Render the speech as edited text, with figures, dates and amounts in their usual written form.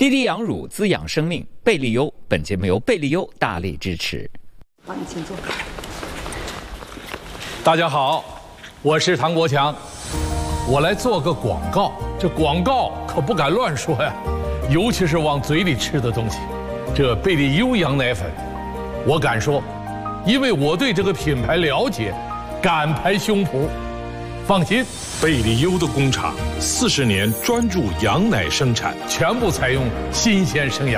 滴滴羊乳滋养生命，贝利优。本节目由贝利优大力支持。 好，你请坐。 大家好，我是唐国强，我来做个广告。这广告可不敢乱说呀，尤其是往嘴里吃的东西。这贝利优羊奶粉，我敢说，因为我对这个品牌了解，敢拍胸脯。放心， 贝利优的工厂40年专注羊奶生产， 全部采用新鲜生养。